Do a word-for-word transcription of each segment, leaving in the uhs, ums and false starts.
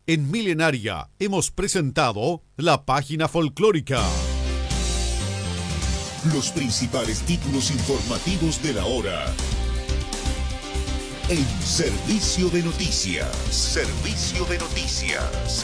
En Milenaria hemos presentado la página folclórica. Los principales títulos informativos de la hora. En Servicio de Noticias. Servicio de Noticias.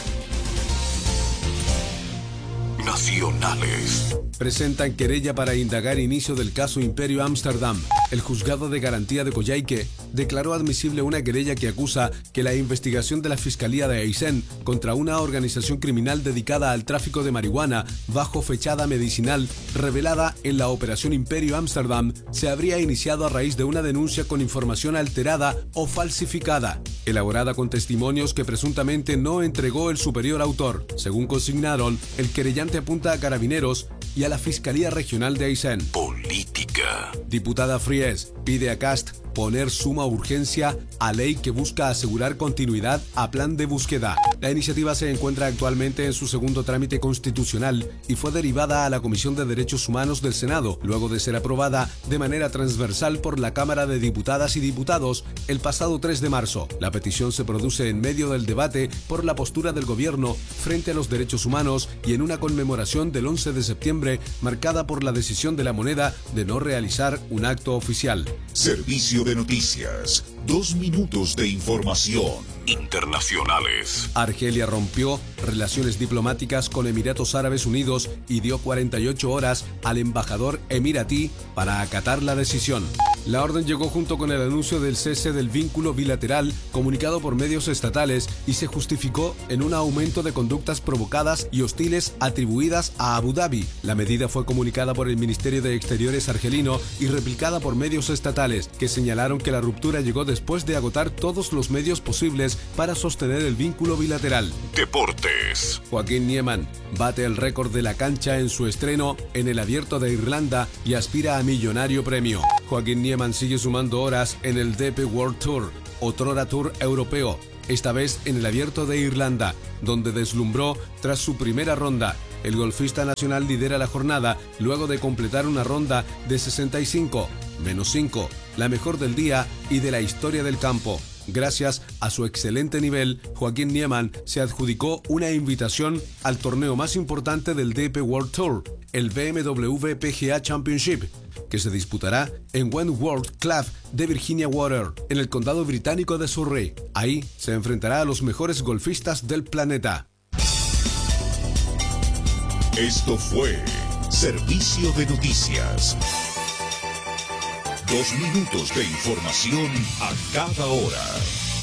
Nacionales. Presentan querella para indagar inicio del caso Imperio Amsterdam. El juzgado de garantía de Coyhaique declaró admisible una querella que acusa que la investigación de la Fiscalía de Aysén contra una organización criminal dedicada al tráfico de marihuana bajo fechada medicinal revelada en la Operación Imperio Amsterdam se habría iniciado a raíz de una denuncia con información alterada o falsificada, elaborada con testimonios que presuntamente no entregó el superior autor. Según consignaron, el querellante apunta a Carabineros y a la Fiscalía Regional de Aysén. Política. Diputada Fries pide a Cast poner suma urgencia a ley que busca asegurar continuidad a plan de búsqueda. La iniciativa se encuentra actualmente en su segundo trámite constitucional y fue derivada a la Comisión de Derechos Humanos del Senado, luego de ser aprobada de manera transversal por la Cámara de Diputadas y Diputados el pasado tres de marzo. La petición se produce en medio del debate por la postura del gobierno frente a los derechos humanos y en una conmemoración del once de septiembre marcada por la decisión de la moneda de no realizar un acto oficial. Servicio de Noticias. Dos minutos de información. Internacionales. Argelia rompió relaciones diplomáticas con Emiratos Árabes Unidos y dio cuarenta y ocho horas al embajador emiratí para acatar la decisión. La orden llegó junto con el anuncio del cese del vínculo bilateral comunicado por medios estatales y se justificó en un aumento de conductas provocadas y hostiles atribuidas a Abu Dhabi. La medida fue comunicada por el Ministerio de Exteriores argelino y replicada por medios estatales, que señalaron que la ruptura llegó después de agotar todos los medios posibles para sostener el vínculo bilateral. Deportes. Joaquín Niemann bate el récord de la cancha en su estreno en el Abierto de Irlanda y aspira a millonario premio. Joaquín Niemann sigue sumando horas en el D P World Tour, otrora Tour europeo, esta vez en el Abierto de Irlanda, donde deslumbró tras su primera ronda. El golfista nacional lidera la jornada luego de completar una ronda de sesenta y cinco, menos cinco, la mejor del día y de la historia del campo. Gracias a su excelente nivel, Joaquín Niemann se adjudicó una invitación al torneo más importante del D P World Tour, el B M W P G A Championship, que se disputará en Wentworth Club de Virginia Water, en el condado británico de Surrey. Ahí se enfrentará a los mejores golfistas del planeta. Esto fue Servicio de Noticias. Dos minutos de información a cada hora.